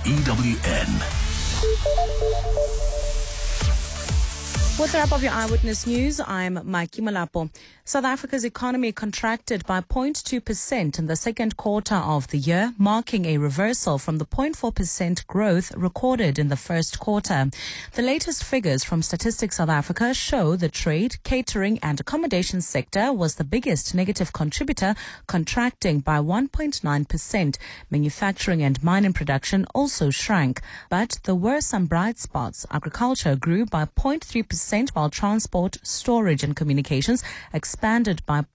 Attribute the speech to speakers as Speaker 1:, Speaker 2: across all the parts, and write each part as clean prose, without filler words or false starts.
Speaker 1: EWN.
Speaker 2: With the wrap of your Eyewitness News, I'm Maiki Malapo. South Africa's economy contracted by 0.2% in the second quarter of the year, marking a reversal from the 0.4% growth recorded in the first quarter. The latest figures from Statistics South Africa show the trade, catering and accommodation sector was the biggest negative contributor, contracting by 1.9%. Manufacturing and mining production also shrank, but there were some bright spots. Agriculture grew by 0.3%, while transport, storage and communications expanded by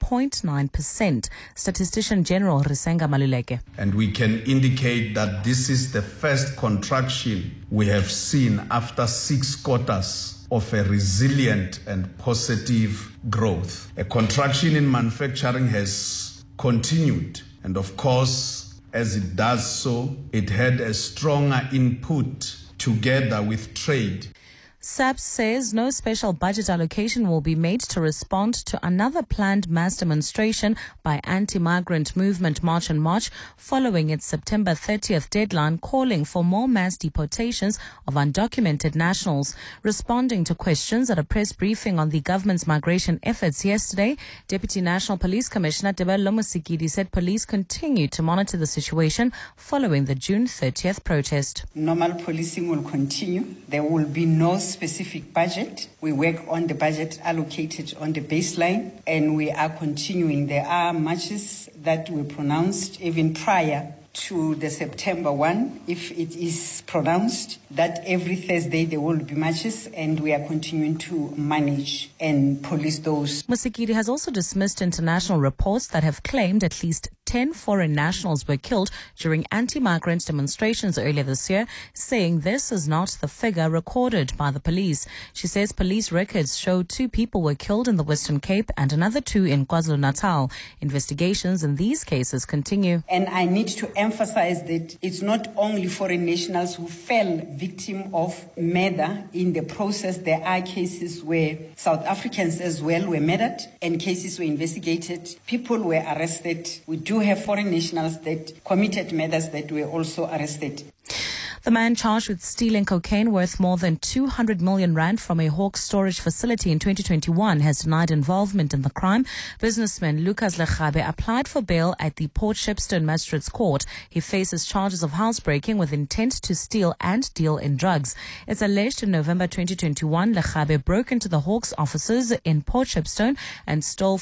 Speaker 2: 0.9%. Statistician General Risenga Maluleke.
Speaker 3: And we can indicate that this is the first contraction we have seen after 6 quarters of a resilient and positive growth. A contraction in manufacturing has continued, and of course, as it does so, it had a stronger input together with trade.
Speaker 2: SAPS says no special budget allocation will be made to respond to another planned mass demonstration by anti-migrant movement March on March following its September 30th deadline calling for more mass deportations of undocumented nationals. Responding to questions at a press briefing on the government's migration efforts yesterday, Deputy National Police Commissioner Tebello Mosikedi said police continue to monitor the situation following the June 30th protest.
Speaker 4: Normal policing will continue. There will be no specific budget. We work on the budget allocated on the baseline, and we are continuing. There are marches that were pronounced even prior to the September 1, if it is pronounced that every Thursday there will be marches, and we are continuing to manage and police those.
Speaker 2: Mosikedi has also dismissed international reports that have claimed at least 10 foreign nationals were killed during anti-migrant demonstrations earlier this year, saying this is not the figure recorded by the police. She says police records show 2 people were killed in the Western Cape and another 2 in KwaZulu-Natal. Investigations in these cases continue.
Speaker 4: And I need to emphasize that it's not only foreign nationals who fell victim of murder in the process. There are cases where South Africans as well were murdered and cases were investigated. People were arrested. We do have foreign nationals that committed murders that were also arrested.
Speaker 2: The man charged with stealing cocaine worth more than 200 million rand from a Hawks storage facility in 2021 has denied involvement in the crime. Businessman Lucas Lekgabe applied for bail at the Port Shepstone Magistrates Court. He faces charges of housebreaking with intent to steal and deal in drugs. It's alleged in November 2021, Lekgabe broke into the Hawks offices in Port Shepstone and stole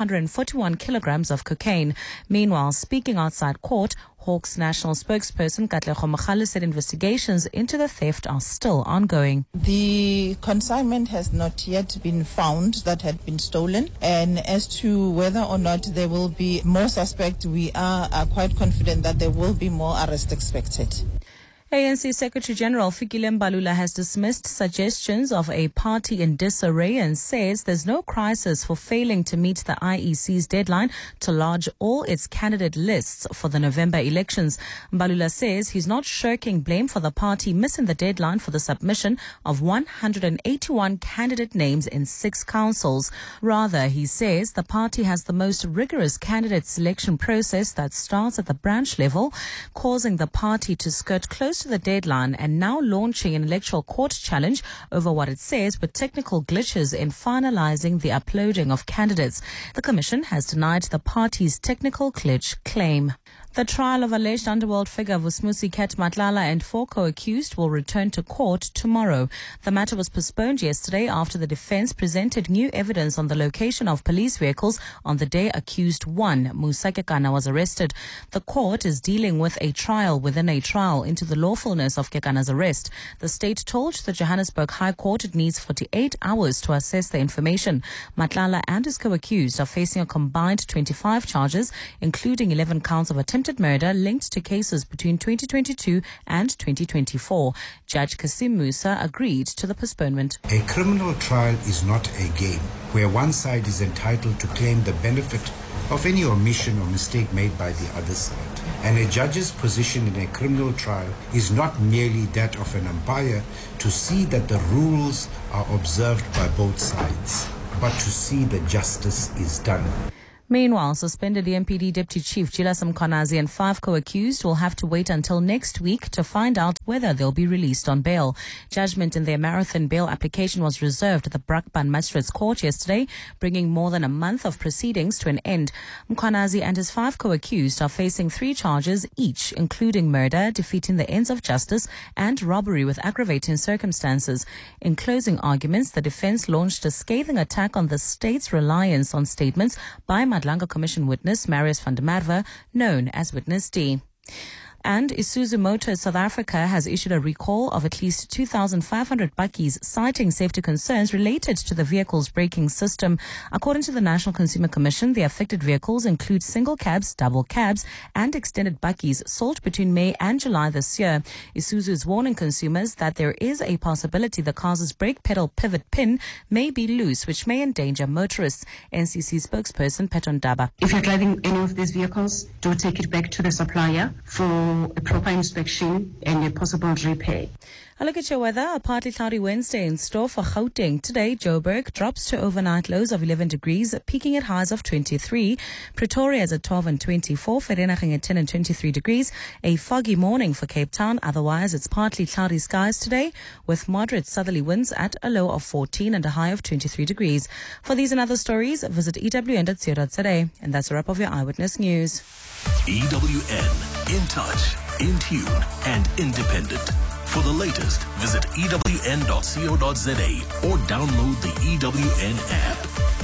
Speaker 2: 541 kilograms of cocaine. Meanwhile, speaking outside court, Hawks national spokesperson Katlego Mogale said investigations into the theft are still ongoing.
Speaker 5: The consignment has not yet been found that had been stolen, and as to whether or not there will be more suspects, we are quite confident that there will be more arrests expected.
Speaker 2: ANC Secretary General Fikile Mbalula has dismissed suggestions of a party in disarray and says there's no crisis for failing to meet the IEC's deadline to lodge all its candidate lists for the November elections. Mbalula says he's not shirking blame for the party missing the deadline for the submission of 181 candidate names in 6 councils. Rather, he says the party has the most rigorous candidate selection process that starts at the branch level, causing the party to skirt close to the deadline and now launching an electoral court challenge over what it says were technical glitches in finalizing the uploading of candidates. The commission has denied the party's technical glitch claim. The trial of alleged underworld figure Vusmusi Ket Matlala and 4 co-accused will return to court tomorrow. The matter was postponed yesterday after the defense presented new evidence on the location of police vehicles on the day accused 1, Musa Kekana, was arrested. The court is dealing with a trial within a trial into the lawfulness of Kekana's arrest. The state told the Johannesburg High Court it needs 48 hours to assess the information. Matlala and his co-accused are facing a combined 25 charges, including 11 counts of attempted murder linked to cases between 2022 and 2024. Judge Kasim Musa agreed to the postponement.
Speaker 6: A criminal trial is not a game where one side is entitled to claim the benefit of any omission or mistake made by the other side. And a judge's position in a criminal trial is not merely that of an umpire to see that the rules are observed by both sides, but to see that justice is done.
Speaker 2: Meanwhile, suspended EMPD Deputy Chief Julius Mkhwanazi and 5 co-accused will have to wait until next week to find out whether they'll be released on bail. Judgment in their marathon bail application was reserved at the Brakpan Magistrates Court yesterday, bringing more than a month of proceedings to an end. Mkhwanazi and his 5 co-accused are facing 3 charges each, including murder, defeating the ends of justice, and robbery with aggravating circumstances. In closing arguments, the defense launched a scathing attack on the state's reliance on statements by Madlanga Commission witness Marius van der Merwe, known as Witness D. And Isuzu Motors South Africa has issued a recall of at least 2,500 bakkies, citing safety concerns related to the vehicle's braking system. According to the National Consumer Commission, the affected vehicles include single cabs, double cabs, and extended bakkies sold between May and July this year. Isuzu is warning consumers that there is a possibility the car's brake pedal pivot pin may be loose, which may endanger motorists. NCC spokesperson Petron Daba.
Speaker 1: If you're driving any of these vehicles, do take it back to the supplier for a proper inspection and a possible repair.
Speaker 2: A look at your weather. A partly cloudy Wednesday in store for Gauteng. Today, Joburg drops to overnight lows of 11 degrees, peaking at highs of 23. Pretoria is at 12 and 24. Vereeniging at 10 and 23 degrees. A foggy morning for Cape Town. Otherwise, it's partly cloudy skies today with moderate southerly winds at a low of 14 and a high of 23 degrees. For these and other stories, visit ewn.co.za. And that's a wrap of your Eyewitness News.
Speaker 7: EWN, in touch, in tune, and independent. For the latest, visit ewn.co.za or download the EWN app.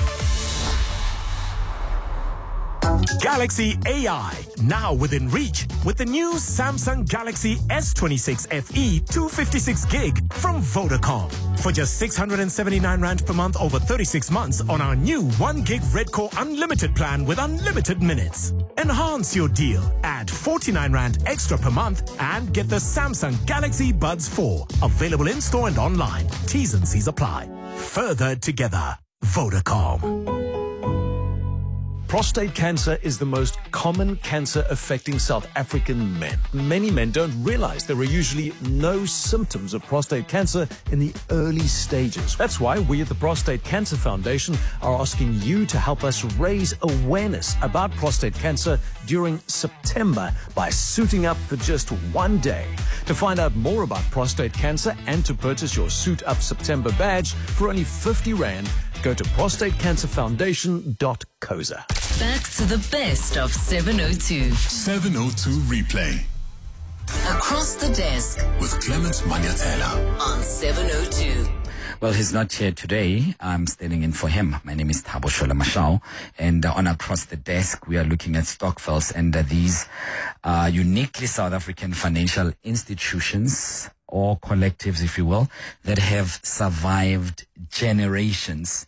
Speaker 8: Galaxy AI, now within reach with the new Samsung Galaxy S26 FE 256 gig from Vodacom. For just 679 Rand per month over 36 months on our new 1 gig Red Core Unlimited plan with unlimited minutes. Enhance your deal. Add 49 Rand extra per month and get the Samsung Galaxy Buds 4. Available in store and online. T's and C's apply. Further together. Vodacom.
Speaker 9: Prostate cancer is the most common cancer affecting South African men. Many men don't realize there are usually no symptoms of prostate cancer in the early stages. That's why we at the Prostate Cancer Foundation are asking you to help us raise awareness about prostate cancer during September by suiting up for just 1 day. To find out more about prostate cancer and to purchase your Suit Up September badge for only 50 Rand, go to prostatecancerfoundation.coza.
Speaker 10: Back to the best of 702.
Speaker 7: 702 Replay.
Speaker 10: Across the desk
Speaker 7: with Clement Manyatela
Speaker 10: on 702.
Speaker 11: Well, he's not here today. I'm standing in for him. My name is Thabo Shola Mashao. And on Across the Desk, we are looking at stokvels and these uniquely South African financial institutions or collectives, if you will, that have survived generations.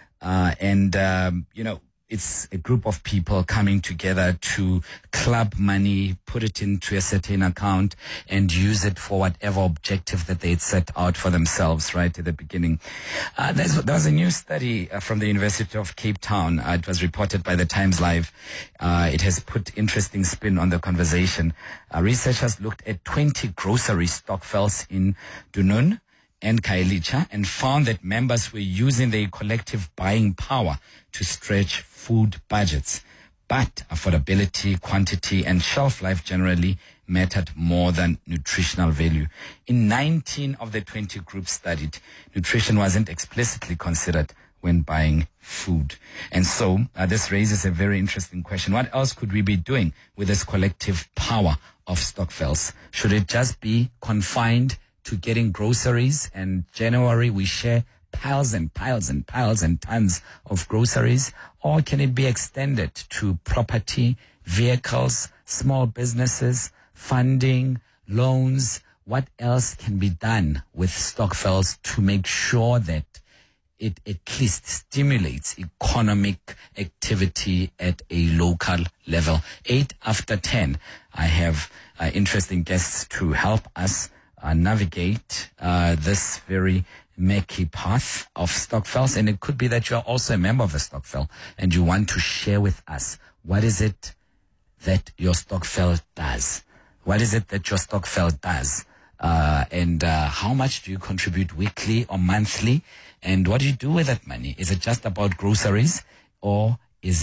Speaker 11: It's a group of people coming together to club money, put it into a certain account, and use it for whatever objective that they'd set out for themselves right at the beginning. There was a new study from the University of Cape Town. It was reported by the Times Live. It has put interesting spin on the conversation. Researchers looked at 20 grocery stokvels in Dunoon and Khayelitsha and found that members were using their collective buying power to stretch food budgets. But affordability, quantity, and shelf life generally mattered more than nutritional value. In 19 of the 20 groups studied, nutrition wasn't explicitly considered when buying food. And so this raises a very interesting question. What else could we be doing with this collective power of stokvels? Should it just be confined to getting groceries, and January we share piles and piles and piles and tons of groceries? Or can it be extended to property, vehicles, small businesses, funding, loans? What else can be done with stokvels to make sure that it at least stimulates economic activity at a local level? 8 after 10, I have interesting guests to help us navigate this very murky path of stokvels. And it could be that you're also a member of a stokvel and you want to share with us, what is it that your stokvel does? What is it that your stokvel does? And how much do you contribute weekly or monthly? And what do you do with that money? Is it just about groceries, or is it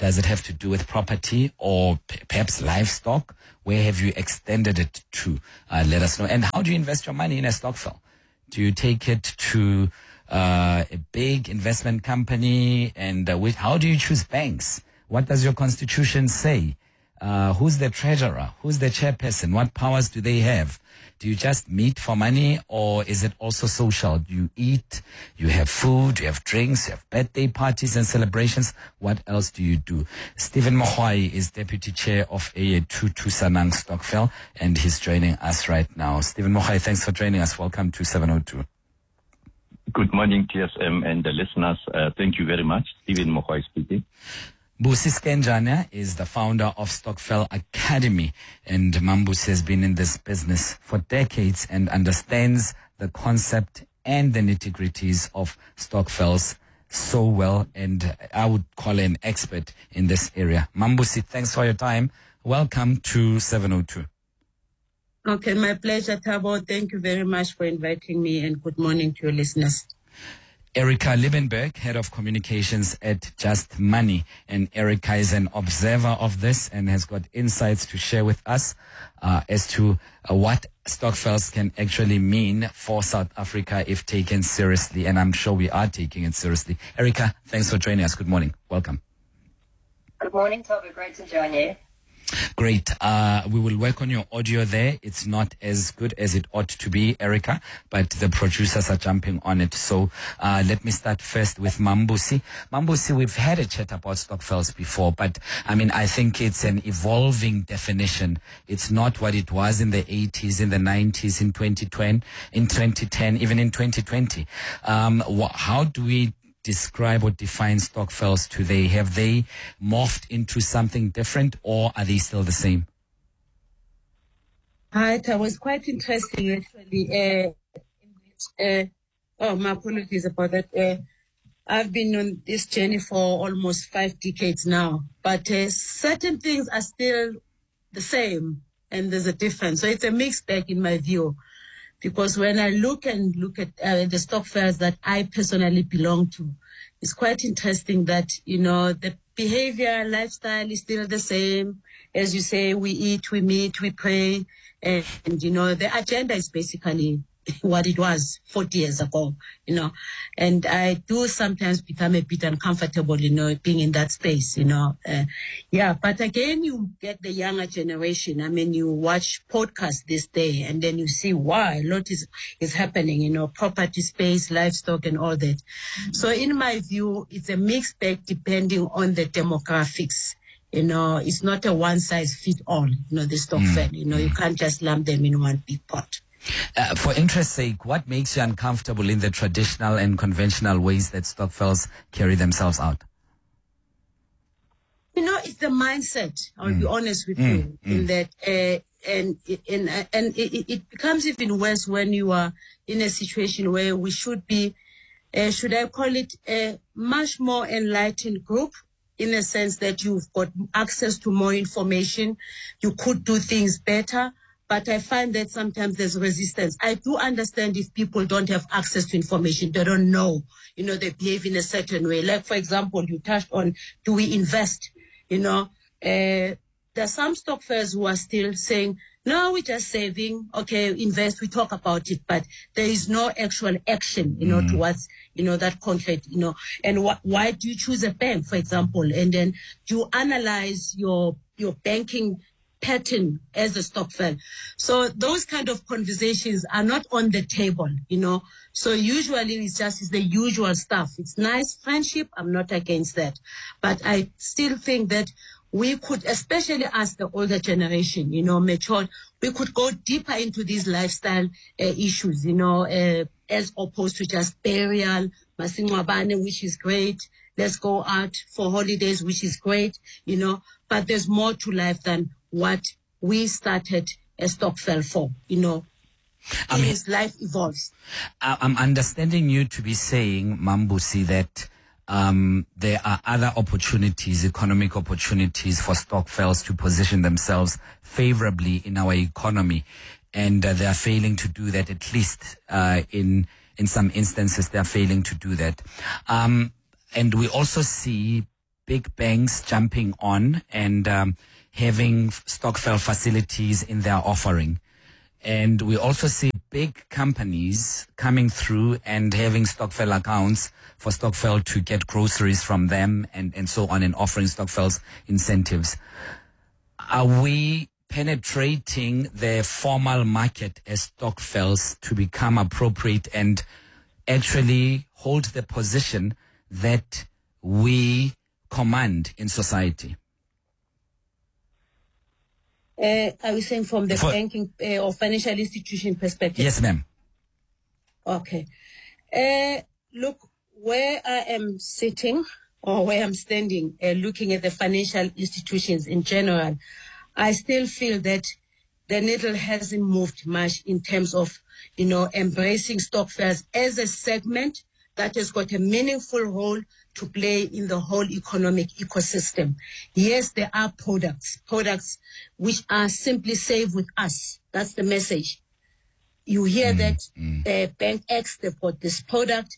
Speaker 11: Does it have to do with property or perhaps livestock? Where have you extended it to? Let us know. And how do you invest your money in a stokvel? Do you take it to a big investment company? And how do you choose banks? What does your constitution say? Who's the treasurer? Who's the chairperson? What powers do they have? Do you just meet for money, or is it also social? Do you eat? You have food, you have drinks, you have birthday parties and celebrations. What else do you do? Stephen Mogoai is Deputy Chair of AA22 Sanang Stokvel, and he's joining us right now. Stephen Mogoai, thanks for joining us. Welcome to 702.
Speaker 12: Good morning, TSM and the listeners. Thank you very much. Stephen Mogoai speaking.
Speaker 11: Mbusi Skenjana is the founder of Stokvel Academy, and Mambusi has been in this business for decades and understands the concept and the nitty-gritties of stokvels so well, and I would call her an expert in this area. Mambusi, thanks for your time. Welcome to 702.
Speaker 13: Okay, my pleasure, Thabo. Thank you very much for inviting me, and good morning to your listeners.
Speaker 11: Erica Liebenberg, Head of Communications at Just Money. And Erica is an observer of this and has got insights to share with us as to what stokvels can actually mean for South Africa if taken seriously. And I'm sure we are taking it seriously. Erica, thanks for joining us. Good morning. Welcome.
Speaker 14: Good morning, Toby. Great to join you.
Speaker 11: Great. We will work on your audio there. It's not as good as it ought to be, Erica, but the producers are jumping on it. So let me start first with Mambusi. Mambusi, we've had a chat about stokvels before, but I mean, I think it's an evolving definition. It's not what it was in the 80s, in the 90s, in 2010, even in 2020. How do we describe or define stokvels today? Have they morphed into something different, or are they still the same?
Speaker 13: It was quite interesting, actually. My apologies about that. I've been on this journey for almost 5 decades now, but certain things are still the same, and there's a difference. So it's a mixed bag in my view. Because when I look at the stokvels that I personally belong to, it's quite interesting that, you know, the behavior, lifestyle is still the same. As you say, we eat, we meet, we pray, and you know, the agenda is basically what it was 40 years ago, you know. And I do sometimes become a bit uncomfortable, you know, being in that space, you know. But again, you get the younger generation. I mean, you watch podcasts this day, and then you see, wow, a lot is happening, you know, property space, livestock, and all that. So in my view, it's a mixed bag depending on the demographics. You know, it's not a one-size-fits-all, you know, the stokvel. You know, you can't just lump them in one big pot.
Speaker 11: For interest's sake, what makes you uncomfortable in the traditional and conventional ways that stokvels carry themselves out?
Speaker 13: You know, it's the mindset. I'll be honest with you, in that, and it becomes even worse when you are in a situation where we should be, should I call it, a much more enlightened group, in a sense that you've got access to more information, you could do things better. But I find that sometimes there's resistance. I do understand if people don't have access to information, they don't know, you know, they behave in a certain way. Like, for example, you touched on, do we invest? You know, there are some stokvels who are still saying, no, we're just saving. Okay, invest, we talk about it, but there is no actual action, you know, towards, you know, that concrete, you know. And why do you choose a bank, for example? And then do you analyze your banking pattern as a stokvel? So those kind of conversations are not on the table, you know. So usually it's the usual stuff. It's nice friendship. I'm not against that. But I still think that we could, especially as the older generation, you know, matured, we could go deeper into these lifestyle issues, you know, as opposed to just burial, masingwabane, which is great. Let's go out for holidays, which is great, you know. But there's more to life than what we started a stokvel for, you know. As life evolves.
Speaker 11: I'm understanding you to be saying, Mambusi, that there are other opportunities, economic opportunities for stokvels to position themselves favorably in our economy, and they are failing to do that. At least in some instances, they are failing to do that. And we also see big banks jumping on and having stokvel facilities in their offering. And we also see big companies coming through and having stokvel accounts for stokvel to get groceries from them and so on, and offering stokvel's incentives. Are we penetrating the formal market as stokvels to become appropriate and actually hold the position that we command in society?
Speaker 13: Are we saying from the banking or financial institution perspective?
Speaker 11: Yes, ma'am.
Speaker 13: Okay. Look, where I am sitting or where I'm standing, looking at the financial institutions in general, I still feel that the needle hasn't moved much in terms of, embracing stokvels as a segment that has got a meaningful role to play in the whole economic ecosystem. Yes, there are products which are simply save with us. That's the message. You hear that Bank X, they've got this product.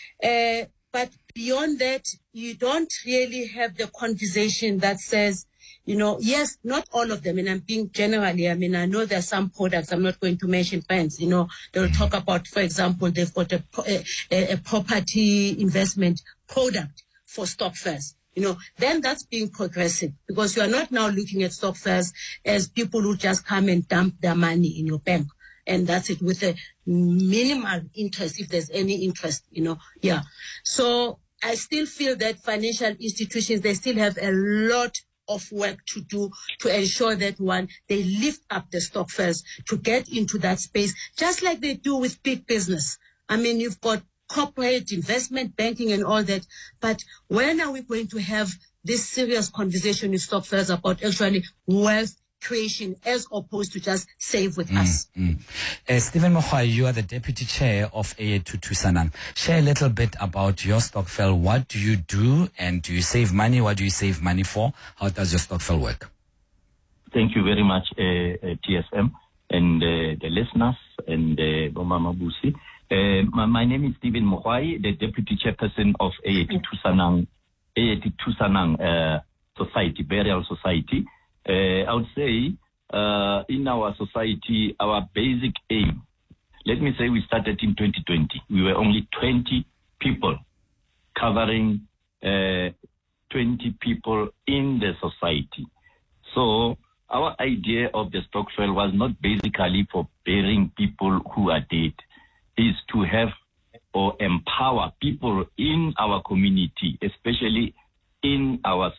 Speaker 13: But beyond that, you don't really have the conversation that says, yes, not all of them, and I'm being generally, I know there are some products, I'm not going to mention brands, they'll talk about, for example, they've got a property investment product for stokvels. Then that's being progressive, because you are not now looking at stokvels as people who just come and dump their money in your bank. And that's it, with a minimal interest, if there's any interest, yeah. So I still feel that financial institutions, they still have a lot of work to do to ensure that, one, they lift up the stokvels to get into that space, just like they do with big business. You've got corporate investment banking and all that, but when are we going to have this serious conversation with stokvels about actually wealth creation as opposed to just save with us?
Speaker 11: Stephen Mogoy, you are the Deputy Chair of AA2 Thusanang. Share a little bit about your stokvel. What do you do, and do you save money? What do you save money for? How does your stokvel work?
Speaker 12: Thank you very much, TSM, and the listeners, and Bomama Busi. My name is Stephen Mogoy, the Deputy Chairperson of AA2 Thusanang Society, Burial Society. I would say in our society, our basic aim, let me say we started in 2020. We were only 20 people covering 20 people in the society. So our idea of the stokvel was not basically for burying people who are dead, is to have or empower people in our community, especially in our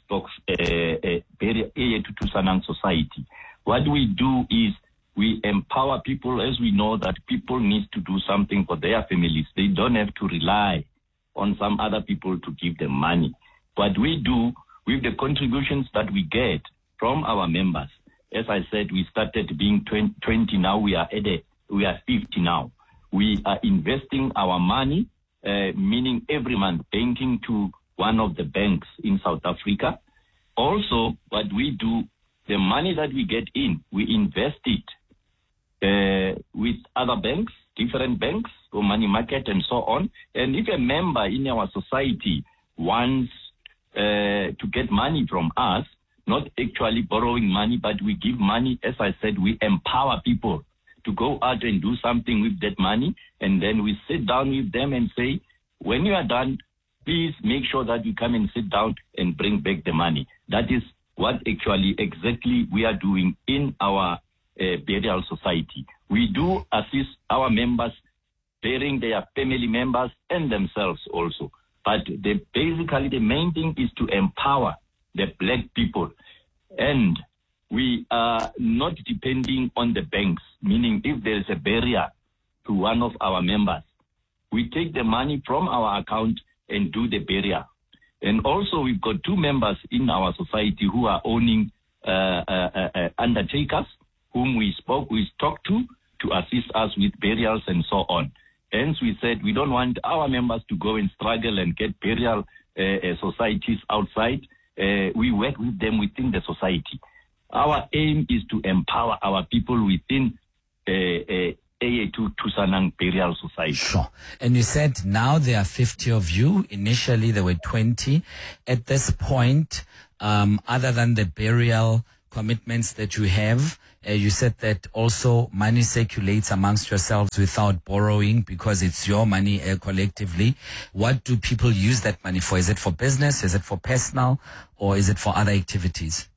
Speaker 12: AA2 Thusanang Society. What we do is we empower people, as we know that people need to do something for their families. They don't have to rely on some other people to give them money. What we do with the contributions that we get from our members, as I said, we started being 20, now we are 50 now. We are investing our money, meaning every month banking to one of the banks in South Africa. Also, what we do, the money that we get in, we invest it with other banks, different banks, or money market and so on. And if a member in our society wants to get money from us, not actually borrowing money, but we give money, as I said, we empower people to go out and do something with that money. And then we sit down with them and say, when you are done, please make sure that you come and sit down and bring back the money. That is what actually exactly we are doing in our burial society. We do assist our members burying their family members and themselves also. But basically the main thing is to empower the black people. And we are not depending on the banks, meaning if there is a barrier to one of our members, we take the money from our account and do the burial. And also we've got 2 members in our society who are owning undertakers, whom we talked to assist us with burials and so on. Hence we said we don't want our members to go and struggle and get burial societies outside. We work with them within the society. Our aim is to empower our people within AA2 Thusanang Burial Society.
Speaker 11: Sure. And you said now there are 50 of you. Initially there were 20. At this point, other than the burial commitments that you have, you said that also money circulates amongst yourselves without borrowing because it's your money collectively. What do people use that money for? Is it for business? Is it for personal? Or is it for other activities?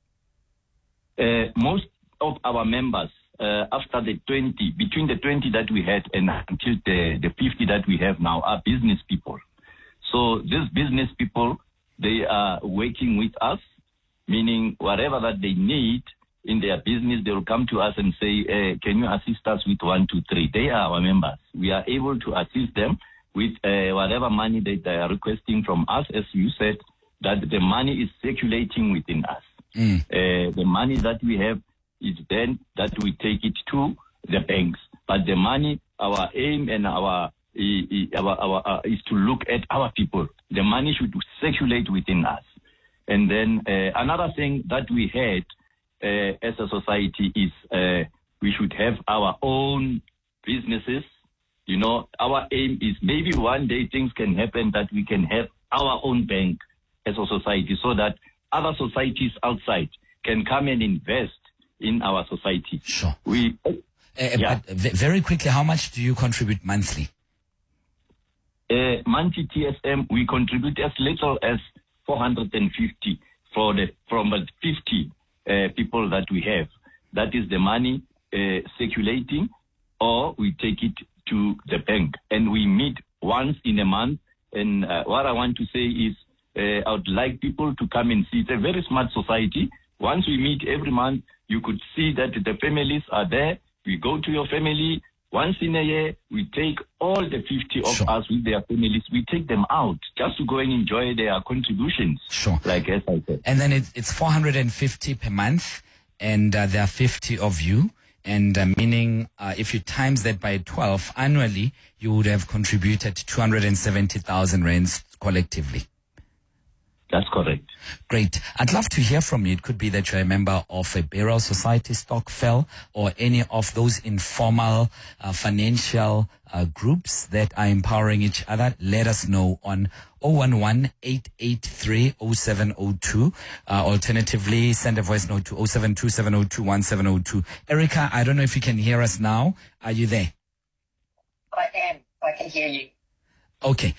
Speaker 12: Most of our members, after the 20, between the 20 that we had and until the 50 that we have now, are business people. So these business people, they are working with us, meaning whatever that they need in their business, they will come to us and say, can you assist us with 1, 2, 3? They are our members. We are able to assist them with whatever money they are requesting from us. As you said, that the money is circulating within us. The money that we have is then that we take it to the banks. But the money, our aim and our is to look at our people. The money should circulate within us. And then another thing that we had as a society is we should have our own businesses. You know, our aim is maybe one day things can happen that we can have our own bank as a society so that other societies outside can come and invest in our society.
Speaker 11: Sure.
Speaker 12: But
Speaker 11: very quickly, how much do you contribute monthly?
Speaker 12: Monthly TSM, we contribute as little as 450 from the 50 people that we have. That is the money circulating, or we take it to the bank. And we meet once in a month. And what I want to say is I would like people to come and see. It's a very smart society. Once we meet every month, you could see that the families are there. We go to your family. Once in a year, we take all the 50 of us with their families. We take them out just to go and enjoy their contributions.
Speaker 11: Sure.
Speaker 12: Like as I said.
Speaker 11: And then it's 450 per month, and there are 50 of you. And meaning if you times that by 12 annually, you would have contributed 270,000 rands collectively.
Speaker 12: That's correct.
Speaker 11: Great. I'd love to hear from you. It could be that you're a member of a burial society, Stokvel, or any of those informal financial groups that are empowering each other. Let us know on 011-883-0702. Alternatively, send a voice note to 072-702-1702. Erica, I don't know if you can hear us now. Are you there?
Speaker 14: I am. I can hear you.
Speaker 11: Okay,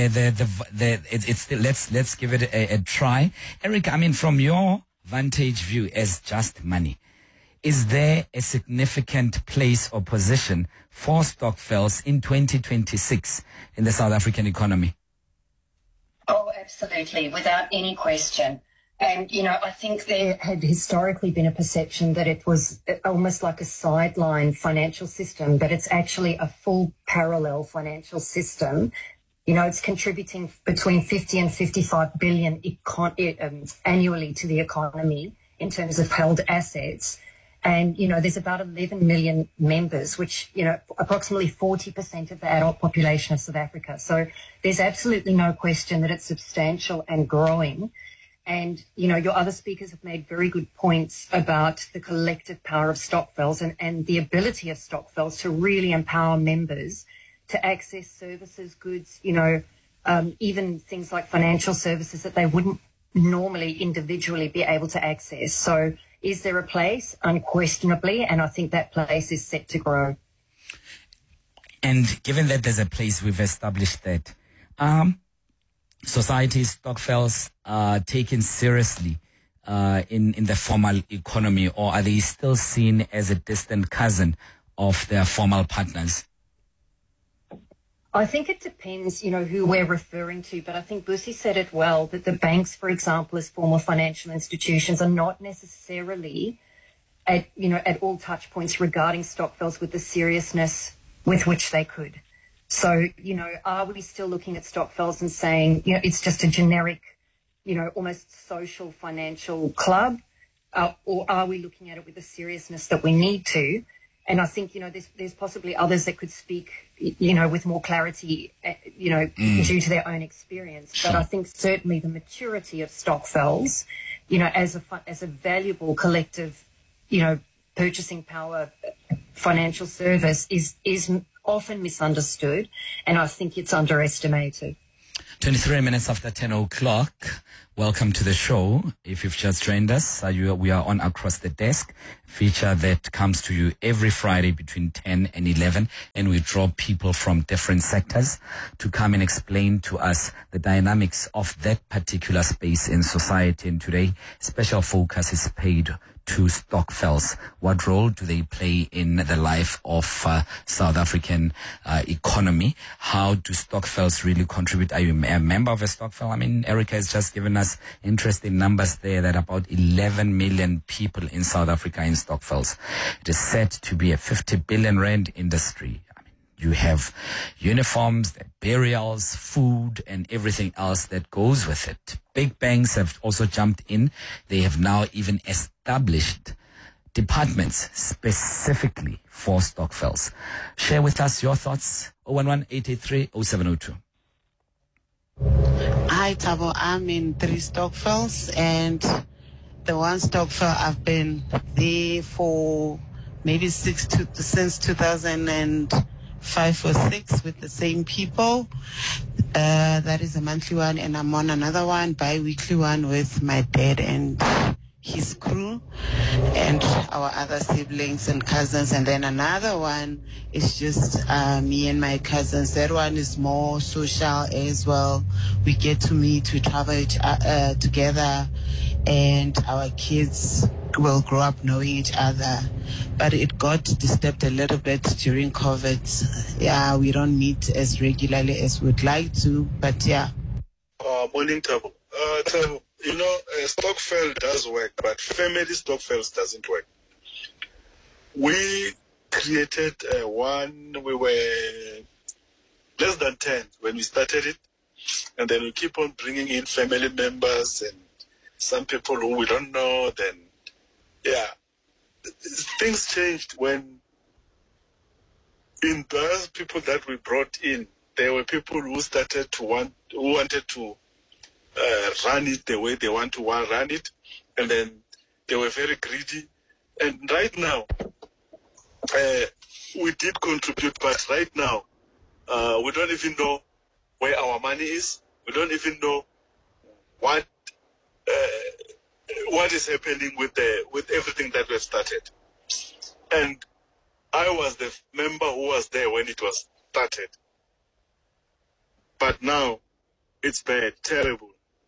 Speaker 11: let's give it a try. Eric, I mean, from your vantage view as Just Money, is there a significant place or position for Stokvels in 2026 in the South African economy?
Speaker 14: Oh, absolutely, without any question. And, you know, I think there had historically been a perception that it was almost like a sideline financial system, but it's actually a full parallel financial system. You know, it's contributing between 50 and 55 billion annually to the economy in terms of held assets. And, you know, there's about 11 million members, which, you know, approximately 40% of the adult population of South Africa. So there's absolutely no question that it's substantial and growing. And, you know, your other speakers have made very good points about the collective power of Stokvels and the ability of Stokvels to really empower members to access services, goods, you know, even things like financial services that they wouldn't normally individually be able to access. So is there a place? Unquestionably. And I think that place is set to grow.
Speaker 11: And given that there's a place, we've established that societies, Stokvels, are taken seriously in the formal economy, or are they still seen as a distant cousin of their formal partners?
Speaker 14: I think it depends, you know, who we're referring to, but I think Busi said it well, that the banks, for example, as formal financial institutions, are not necessarily at all touch points regarding Stokvels with the seriousness with which they could. So, you know, are we still looking at Stokvels and saying, you know, it's just a generic, you know, almost social financial club, or are we looking at it with the seriousness that we need to? And I think, you know, there's possibly others that could speak, you know, with more clarity, you know, due to their own experience. Sure. But I think certainly the maturity of Stokvels, you know, as a valuable collective, you know, purchasing power financial service is often misunderstood, and I think it's underestimated.
Speaker 11: 23 minutes after 10 o'clock. Welcome to the show. If you've just joined us, we are on Across the Desk, feature that comes to you every Friday between 10 and 11, and we draw people from different sectors to come and explain to us the dynamics of that particular space in society. And today, special focus is paid to stokvels. What role do they play in the life of South African economy? How do stokvels really contribute? Are you a member of a stokvel? I mean, Erica has just given us interesting numbers there that about 11 million people in South Africa in stokvels. It is said to be a 50 billion rand industry. You have uniforms, burials, food, and everything else that goes with it. Big banks have also jumped in. They have now even established departments specifically for stokvels. Share with us your thoughts. 011-883-0702.
Speaker 15: Hi, Thabo. I'm in 3 stokvels, and the one stokvel I've been there for maybe since 2005 or 6 with the same people. That is a monthly one, and I'm on another one, bi-weekly one, with my dad and his crew and our other siblings and cousins. And then another one is just me and my cousins. That one is more social as well. We get to meet, we travel together, and our kids will grow up knowing each other. But it got disturbed a little bit during COVID. Yeah, we don't meet as regularly as we'd like to, but yeah.
Speaker 16: Morning, Thabo. Thabo, you know, stokvel does work, but family stokvels doesn't work. We created one, we were less than 10 when we started it, and then we keep on bringing in family members and some people who we don't know. Then, yeah, things changed when in those people that we brought in, there were people who started to wanted to run it the way they want to run it, and then they were very greedy. And right now, we did contribute, but right now, we don't even know where our money is. We don't even know what is happening with everything that we've started. And I was the member who was there when it was started. But now, it's bad, terrible.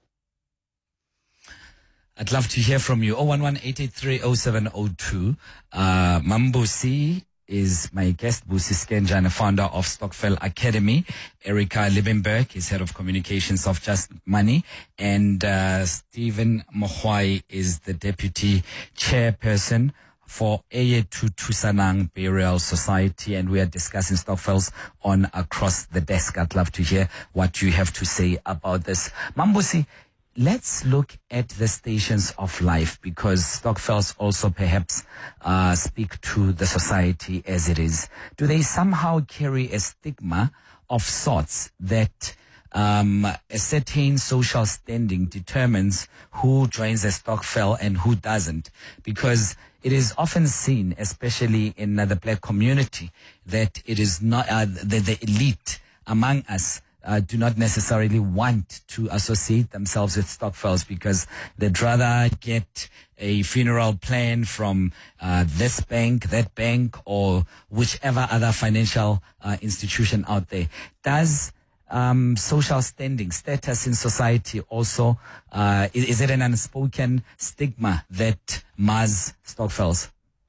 Speaker 11: I'd love to hear from you. 011-883-0702. Mambusi is my guest. Busi Skenjana, founder of Stokvel Academy. Erica Liebenberg is head of communications of Just Money. And Stephen Mohwai is the deputy chairperson for Eyetu Thusanang Burial Society, and we are discussing stokvels on Across the Desk. I'd love to hear what you have to say about this. Mambusi, let's look at the stations of life, because stokvels also perhaps speak to the society as it is. Do they somehow carry a stigma of sorts that a certain social standing determines who joins a stokvel and who doesn't? Because it is often seen, especially in the black community, that it is not the elite among us do not necessarily want to associate themselves with stokvels, because they'd rather get a funeral plan from this bank, that bank, or whichever other financial institution out there. Does social standing, status in society also, is it an unspoken stigma that mars stokvels?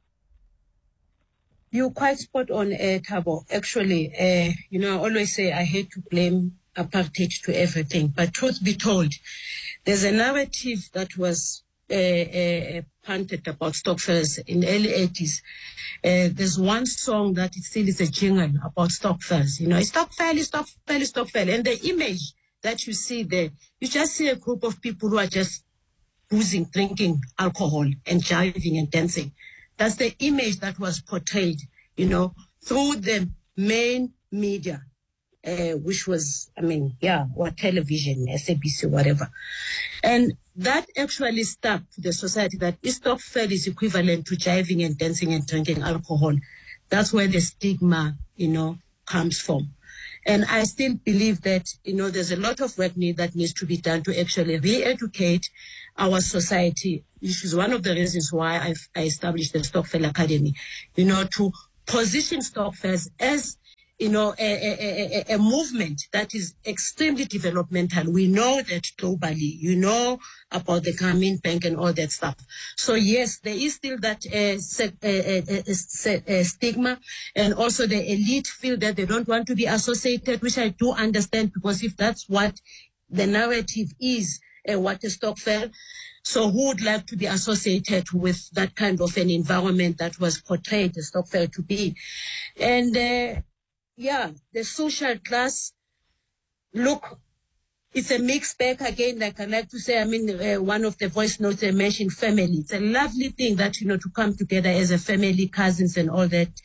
Speaker 13: You're quite spot on, Thabo. Actually, I always say I hate to blame apartheid to everything, but truth be told, there's a narrative that was punted about stokvels in the early 80s. There's one song that it still is a jingle about stokvels. Stokvel. And the image that you see there, you just see a group of people who are just boozing, drinking alcohol and jiving and dancing. That's the image that was portrayed, through the main media, which was, or television, SABC, whatever. And that actually stuck to the society that stokvel is equivalent to jiving and dancing and drinking alcohol. That's where the stigma, comes from. And I still believe that, there's a lot of work that needs to be done to actually re-educate our society, which is one of the reasons why I established the Stokvel Academy, to position Stokvels as, a movement that is extremely developmental. We know that globally, about the Grameen Bank and all that stuff. So yes, there is still that stigma, and also the elite feel that they don't want to be associated, which I do understand, because if that's what the narrative is, what a Stokvel, so who would like to be associated with that kind of an environment that was portrayed as Stokvel to be? And the social class, look, it's a mixed bag again. Like I like to say, one of the voice notes I mentioned family. It's a lovely thing that, to come together as a family, cousins and all that,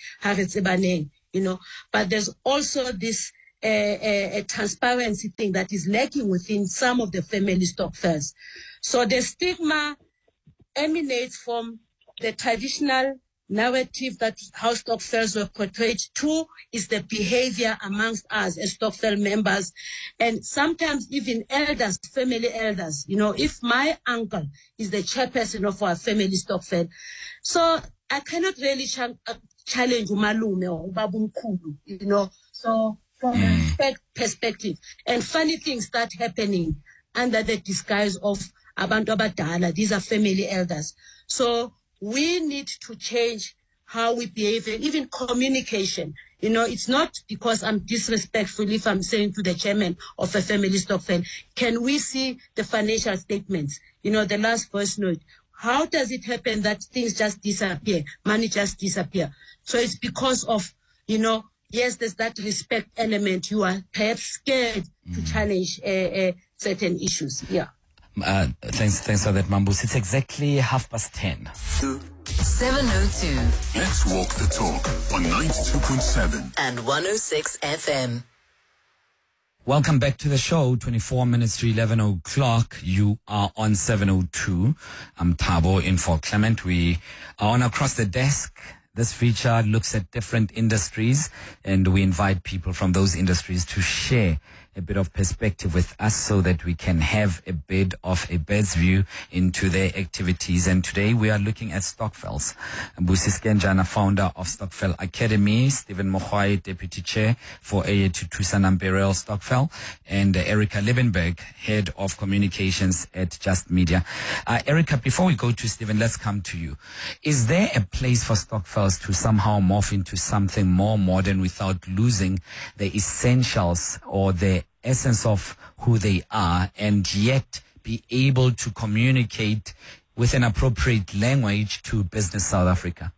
Speaker 13: but there's also this a transparency thing that is lacking within some of the family Stokvels. So the stigma emanates from the traditional narrative that how Stokvels were portrayed. Two is the behavior amongst us as Stokvel members, and sometimes even elders, family elders. If my uncle is the chairperson of our family Stokvel, so I cannot really challenge umalume or ubabumkhulu, so from a respect perspective. And funny things start happening under the disguise of abantu abadala. These are family elders. So we need to change how we behave, even communication. It's not because I'm disrespectful if I'm saying to the chairman of a family Stokvel, can we see the financial statements? The last voice note. How does it happen that things just disappear, money just disappear? So it's because of, yes, there's that respect element. You are perhaps scared to challenge certain issues. Yeah.
Speaker 11: Thanks for that, Mambus. It's exactly 10:30.
Speaker 10: 702.
Speaker 7: Let's walk the talk on 92.7
Speaker 10: and 106 FM.
Speaker 11: Welcome back to the show. 24 minutes to 11 o'clock. You are on 702. I'm Thabo in for Clement. We are on Across the Desk. This feature looks at different industries, and we invite people from those industries to share a bit of perspective with us so that we can have a bit of a bird's view into their activities. And today we are looking at Stokvels. Busi Skenjana, founder of Stokvel Academy, Stephen Mokhwai, deputy chair for AA2 Burial Stokvel, and Erica Liebenberg, head of communications at Just Media. Erica, before we go to Stephen, let's come to you. Is there a place for Stokvels to somehow morph into something more modern without losing the essentials or the essence of who they are, and yet be able to communicate with an appropriate language to Business South Africa?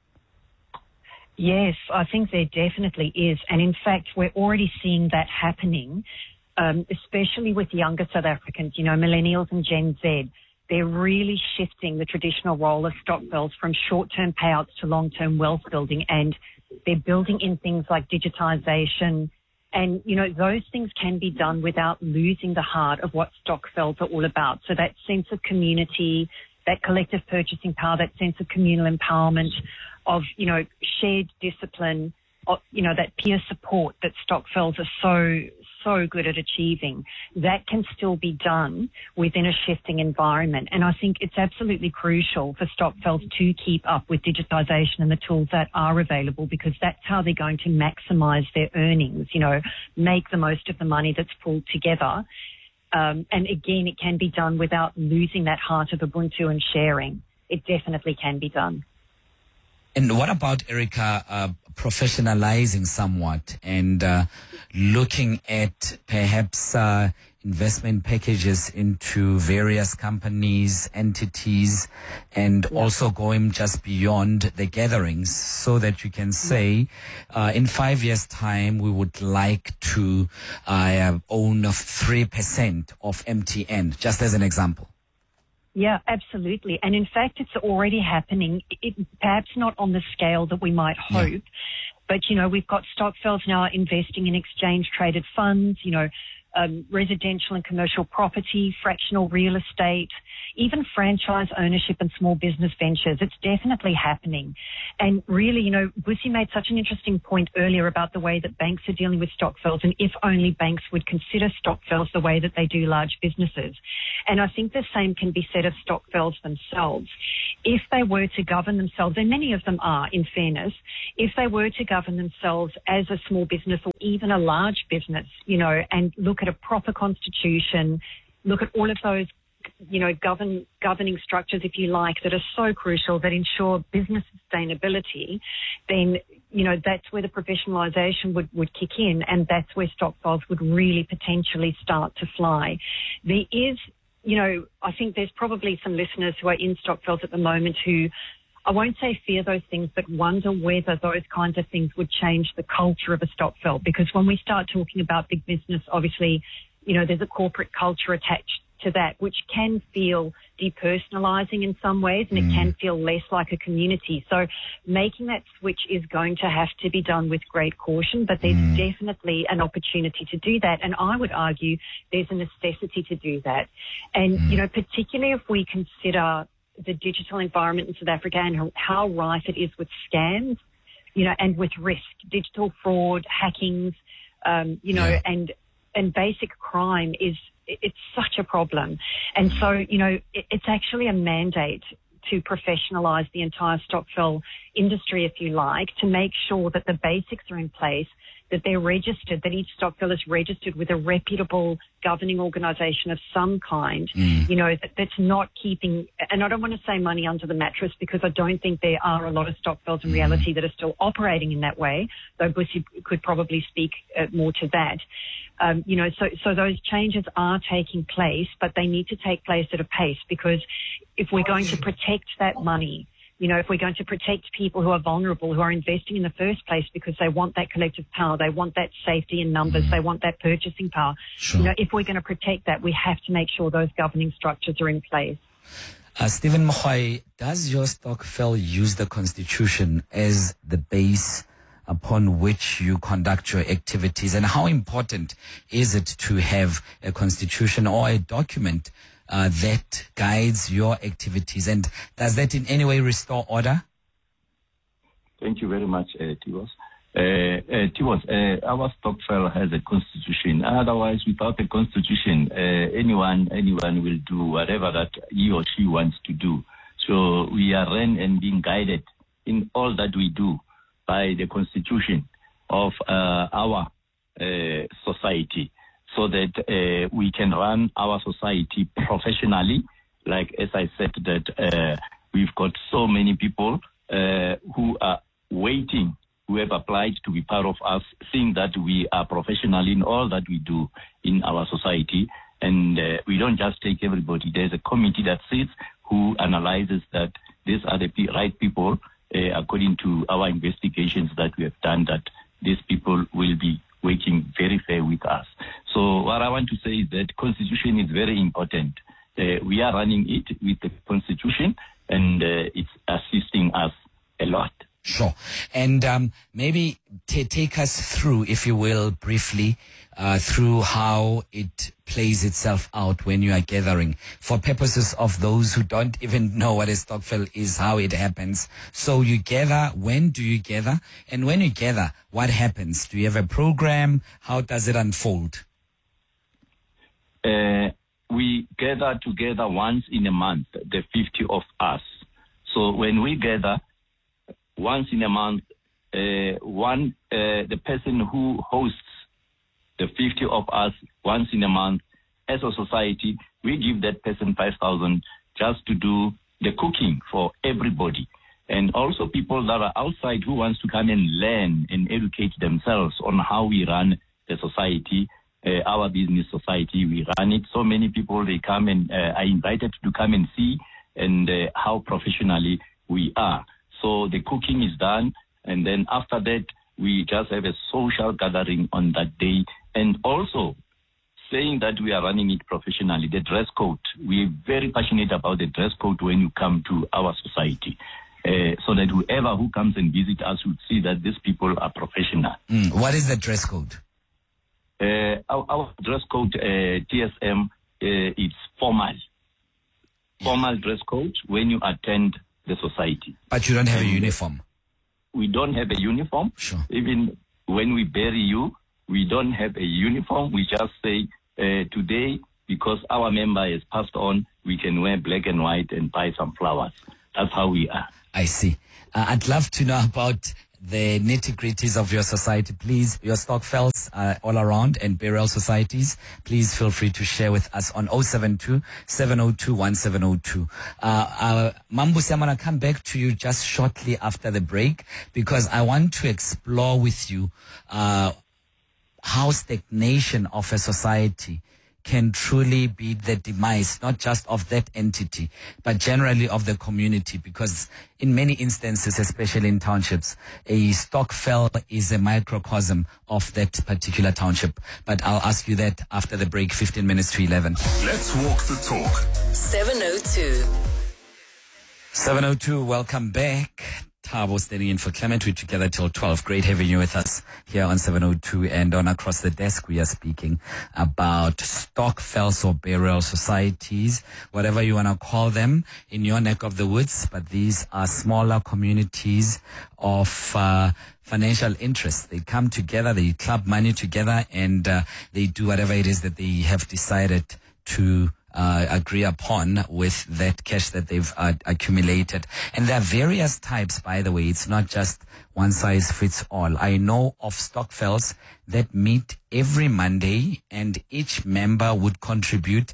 Speaker 17: Yes, I think there definitely is. And in fact, we're already seeing that happening, especially with younger South Africans, millennials and Gen Z. They're really shifting the traditional role of Stokvels from short-term payouts to long-term wealth building, and they're building in things like digitization. And, those things can be done without losing the heart of what Stokvels are all about. So that sense of community, that collective purchasing power, that sense of communal empowerment, of, shared discipline, that peer support that Stokvels are so good at achieving, that can still be done within a shifting environment. And I think it's absolutely crucial for Stokvels to keep up with digitisation and the tools that are available, because that's how they're going to maximise their earnings, make the most of the money that's pulled together. And again, it can be done without losing that heart of Ubuntu and sharing. It definitely can be done.
Speaker 11: And what about, Erica, professionalizing somewhat and looking at perhaps investment packages into various companies, entities, and also going just beyond the gatherings, so that you can say, in 5 years' time, we would like to own 3% of MTN, just as an example?
Speaker 17: Yeah, absolutely. And in fact, it's already happening, perhaps not on the scale that we might hope, but, we've got Stokvels now investing in exchange-traded funds, residential and commercial property, fractional real estate, even franchise ownership and small business ventures. It's definitely happening. And really, Busi made such an interesting point earlier about the way that banks are dealing with stokvels, and if only banks would consider stokvels the way that they do large businesses. And I think the same can be said of stokvels themselves. If they were to govern themselves, and many of them are, in fairness, if they were to govern themselves as a small business or even a large business, and look at a proper constitution, look at all of those, governing structures, if you like, that are so crucial that ensure business sustainability, then, that's where the professionalisation would kick in, and that's where stokvels would really potentially start to fly. There is, I think there's probably some listeners who are in stokvels at the moment who, I won't say fear those things, but wonder whether those kinds of things would change the culture of a stokvel. Because when we start talking about big business, obviously, there's a corporate culture attached to that, which can feel depersonalizing in some ways, and it can feel less like a community. So making that switch is going to have to be done with great caution, but there's definitely an opportunity to do that. And I would argue there's a necessity to do that. And, particularly if we consider the digital environment in South Africa and how rife it is with scams, and with risk, digital fraud, hackings, and basic crime it's such a problem. And so, it's actually a mandate to professionalise the entire stokvel industry, if you like, to make sure that the basics are in place, that they're registered, that each stokvel is registered with a reputable governing organisation of some kind, that's not keeping, and I don't want to say money under the mattress, because I don't think there are a lot of stokvels in reality that are still operating in that way, though Busi could probably speak more to that. So those changes are taking place, but they need to take place at a pace, because if we're going to protect that money, if we're going to protect people who are vulnerable, who are investing in the first place because they want that collective power, they want that safety in numbers, they want that purchasing power. Sure. If we're going to protect that, we have to make sure those governing structures are in place.
Speaker 11: Stephen Mogoy, does your stokvel use the Constitution as the base upon which you conduct your activities? And how important is it to have a constitution or a document that guides your activities? And does that in any way restore order?
Speaker 12: Thank you very much, Tiwos. Our stokvel has a constitution. Otherwise, without a constitution, anyone will do whatever that he or she wants to do. So we are run and being guided in all that we do by the constitution of our society, so that we can run our society professionally. Like, as I said, that we've got so many people who are waiting, who have applied to be part of us, seeing that we are professional in all that we do in our society. And we don't just take everybody. There's a committee that sits who analyzes that these are the right people, according to our investigations that we have done, that these people will be working very fair with us. So what I want to say is that Constitution is very important. We are running it with the Constitution, and it's assisting us a lot.
Speaker 11: Sure. And maybe take us through, if you will, briefly, through how it plays itself out when you are gathering, for purposes of those who don't even know what a stokvel is, how it happens. So you gather, when do you gather? And when you gather, what happens? Do you have a program? How does it unfold?
Speaker 12: We gather together once in a month, the 50 of us. So when we gather once in a month, the person who hosts the 50 of us once in a month, as a society, we give that person 5,000 just to do the cooking for everybody. And also people that are outside who wants to come and learn and educate themselves on how we run the society, our business society, we run it. So many people, they come and are invited to come and see and how professionally we are. So the cooking is done, and then after that, we just have a social gathering on that day. And also, saying that we are running it professionally, the dress code, we're very passionate about the dress code when you come to our society. So that whoever who comes and visits us would see that these people are professional.
Speaker 11: What is the dress code?
Speaker 12: Our dress code, TSM, it's formal. Formal dress code when you attend the society.
Speaker 11: But you don't have a uniform?
Speaker 12: We don't have a uniform.
Speaker 11: Sure.
Speaker 12: Even when we bury you, we don't have a uniform. We just say, today, because our member has passed on, we can wear black and white and buy some flowers. That's how we are.
Speaker 11: I see. I'd love to know about the nitty-gritties of your society. Please, your stokvels all around and burial societies, please feel free to share with us on 072-702-1702. Mambusi, I'm going to come back to you just shortly after the break, because I want to explore with you how stagnation of a society can truly be the demise, not just of that entity, but generally of the community, because in many instances, especially in townships, a stokvel is a microcosm of that particular township. But I'll ask you that after the break, 15 minutes to 11.
Speaker 7: Let's walk the talk.
Speaker 10: 702.
Speaker 11: Welcome back. Thabo standing in for Clement. We're together till 12. Great having you with us here on 702, and on Across the Desk we are speaking about stokvels or burial societies, whatever you want to call them in your neck of the woods, but these are smaller communities of financial interests. They come together, they club money together, and they do whatever it is that they have decided to agree upon with that cash that they've accumulated. And there are various types, by the way. It's not just one size fits all. I know of stokvels that meet every Monday, and each member would contribute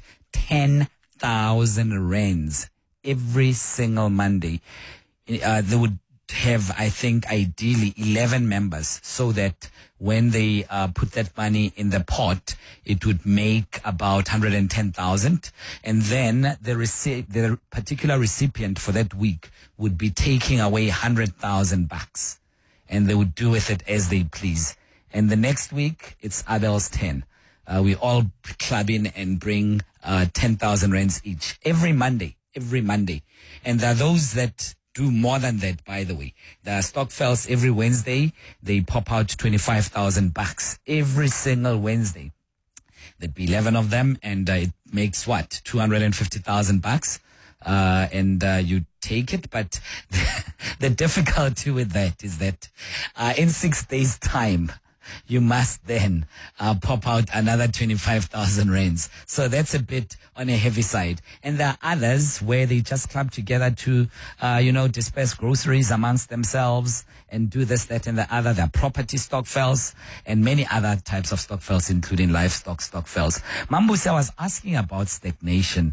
Speaker 11: 10,000 rands every single Monday. They would have, I think, ideally 11 members, so that when they put that money in the pot, it would make about 110,000, and then the particular recipient for that week would be taking away 100,000 bucks, and they would do with it as they please. And the next week, it's Abel's 10. We all club in and bring 10,000 rands each every Monday. And there are those that do more than that, by the way. There are stokvels every Wednesday. They pop out 25,000 bucks every single Wednesday. There'd be 11 of them, and it makes what? 250,000 bucks. And you take it, but the difficulty with that is that in 6 days' time, you must then pop out another 25,000 rands. So that's a bit on a heavy side. And there are others where they just club together to, disperse groceries amongst themselves and do this, that, and the other. There are property stokvels and many other types of stokvels, including livestock stokvels. Mambusi, I was asking about stagnation,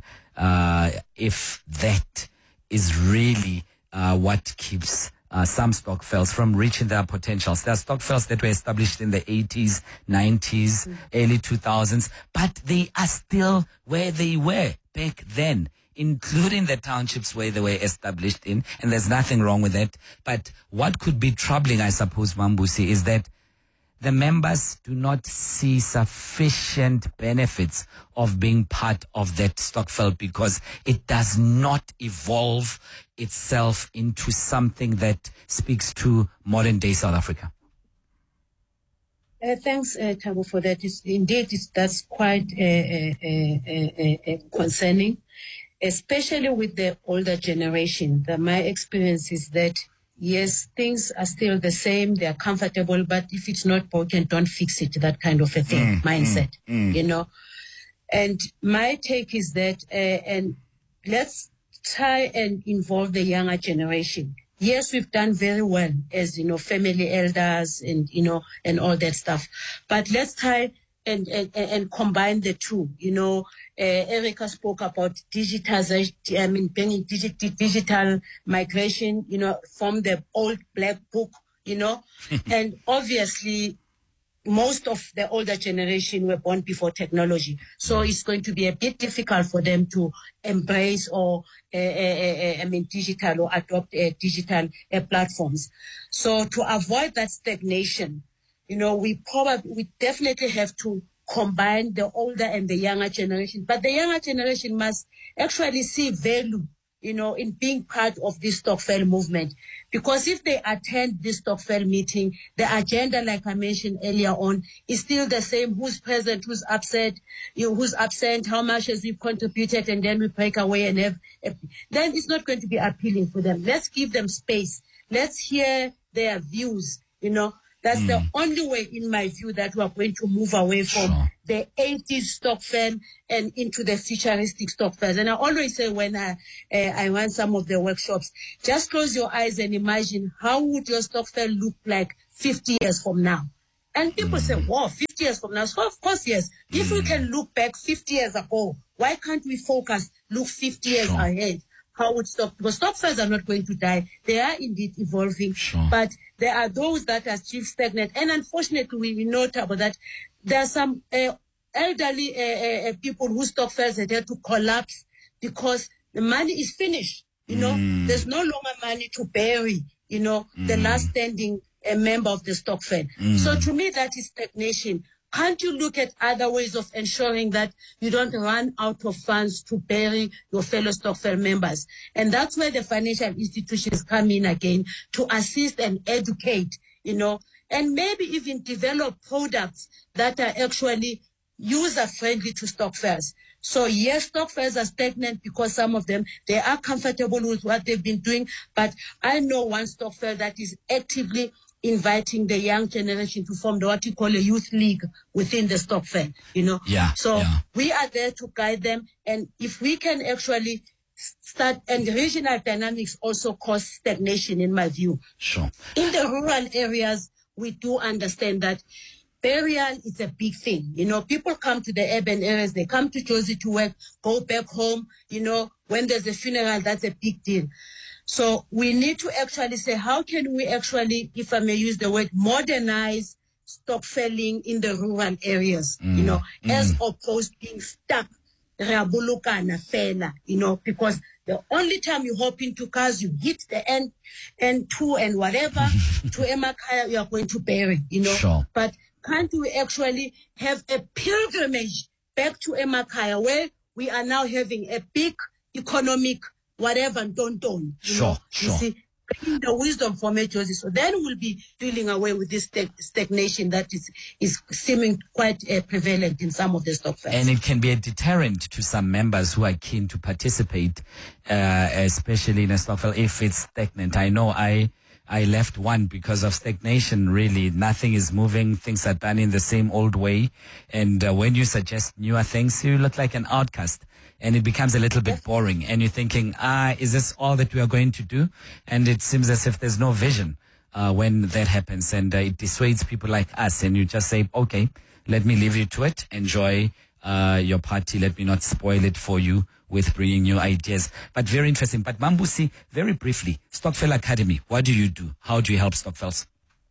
Speaker 11: if that is really what keeps some stokvels from reaching their potentials. There are stokvels that were established in the 80s, 90s, early 2000s, but they are still where they were back then, including the townships where they were established in, and there's nothing wrong with that. But what could be troubling, I suppose, Mambusi, is that the members do not see sufficient benefits of being part of that stokvel, because it does not evolve itself into something that speaks to modern day South Africa.
Speaker 13: Thanks, Thabo, for that. That's quite concerning, especially with the older generation. My experience is that, yes, things are still the same. They are comfortable, but if it's not broken, don't fix it. That kind of a thing, mindset, And my take is that, and let's try and involve the younger generation. Yes, we've done very well as, family elders and, and all that stuff. But let's try and combine the two. Erica spoke about digitization, bringing digital migration, from the old black book, and obviously most of the older generation were born before technology. So it's going to be a bit difficult for them to embrace or, digital or adopt digital platforms. So to avoid that stagnation, we definitely have to combine the older and the younger generation. But the younger generation must actually see value, in being part of this Stokvel movement. Because if they attend this Stokvel meeting, the agenda, like I mentioned earlier on, is still the same. Who's present, who's absent, who's absent, how much has we contributed, and then we break away and have, then it's not going to be appealing for them. Let's give them space. Let's hear their views, That's the only way, in my view, that we are going to move away from the 80s Stokvel and into the futuristic Stokvel. And I always say when I run some of the workshops, just close your eyes and imagine how would your Stokvel look like 50 years from now. And people say, wow, 50 years from now. So of course, yes. If we can look back 50 years ago, why can't we look 50 years ahead? How would because Stokvels are not going to die. They are indeed evolving, but there are those that are still stagnant. And unfortunately, we note about that there are some elderly people whose Stokvels had to collapse because the money is finished. There's no longer money to bury, the last standing member of the Stokvel. So to me, that is stagnation. Can't you look at other ways of ensuring that you don't run out of funds to bury your fellow Stokvel members? And that's where the financial institutions come in again to assist and educate, and maybe even develop products that are actually user-friendly to Stokvels. So yes, Stokvels are stagnant because some of them, they are comfortable with what they've been doing, but I know one Stokvel that is actively inviting the young generation to form what you call a youth league within the Stokvel, we are there to guide them. And if we can actually start, and regional dynamics also cause stagnation, in my view. In the rural areas, we do understand that burial is a big thing. People come to the urban areas, they come to Jozi to work, go back home, when there's a funeral, that's a big deal. So we need to actually say, how can we actually, if I may use the word, modernize Stokveling in the rural areas, as opposed to being stuck, because the only time you hop into cars, you hit the N2 and whatever, to Emakaya, you are going to bury, But can't we actually have a pilgrimage back to Emakaya, where we are now having a big economic whatever, don't. You see, bringing the wisdom from Jozi. So then we'll be dealing away with this stagnation that is seeming quite prevalent in some of the Stokvels.
Speaker 11: And it can be a deterrent to some members who are keen to participate, especially in a Stokvel, if it's stagnant. I know I left one because of stagnation, really. Nothing is moving. Things are done in the same old way. And when you suggest newer things, you look like an outcast. And it becomes a little bit boring. And you're thinking, is this all that we are going to do? And it seems as if there's no vision when that happens. And it dissuades people like us. And you just say, okay, let me leave you to it. Enjoy your party. Let me not spoil it for you with bringing new ideas. But very interesting. But Mambusi, very briefly, Stokvel Academy, what do you do? How do you help Stokvels?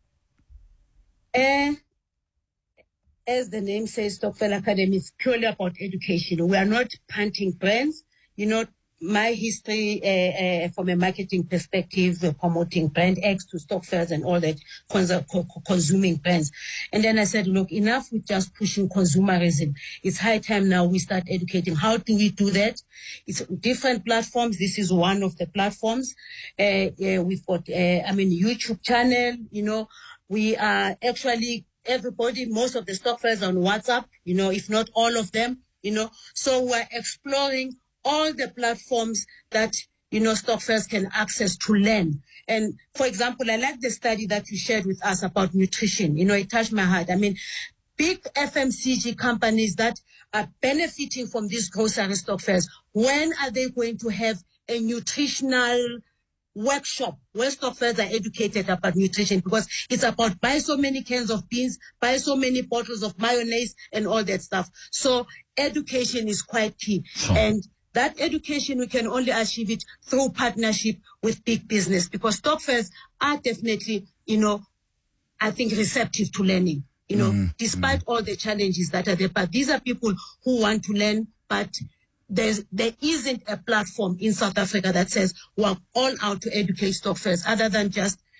Speaker 13: As the name says, Stokvel Academy is purely about education. We are not punting brands. My history from a marketing perspective, promoting brand X to Stokvels and all that, consuming brands. And then I said, look, enough with just pushing consumerism. It's high time now we start educating. How do we do that? It's different platforms. This is one of the platforms. We've got, YouTube channel, we are actually, everybody, most of the Stokvels on WhatsApp, if not all of them, so we're exploring all the platforms that, Stokvels can access to learn. And for example, I like the study that you shared with us about nutrition. It touched my heart. Big FMCG companies that are benefiting from these grocery Stokvels, when are they going to have a nutritional workshop where Stokvels are educated about nutrition? Because it's about buy so many cans of beans, buy so many bottles of mayonnaise and all that stuff. So education is quite key. And that education, we can only achieve it through partnership with big business, because Stokvels are definitely, I think receptive to learning, despite all the challenges that are there. But these are people who want to learn, but there isn't a platform in South Africa that says we're all out to educate Stokvels, other than just,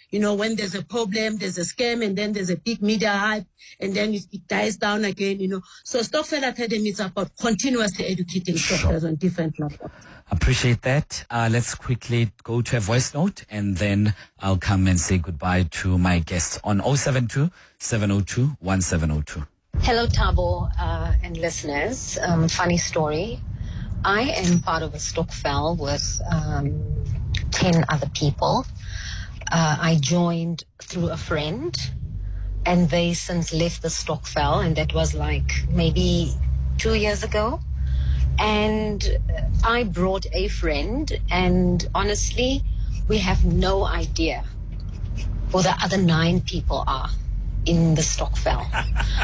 Speaker 13: when there's a problem, there's a scam, and then there's a big media hype, and then it dies down again, So Stokvel Academy is about continuously educating stokvels on different levels.
Speaker 11: Appreciate that. Let's quickly go to a voice note, and then I'll come and say goodbye to my guests on 072-702-1702.
Speaker 14: Hello, Thabo and listeners. Funny story. I am part of a stokvel with 10 other people. I joined through a friend, and they since left the stokvel, and that was like maybe 2 years ago. And I brought a friend, and honestly, we have no idea who the other 9 people are in the stokvel.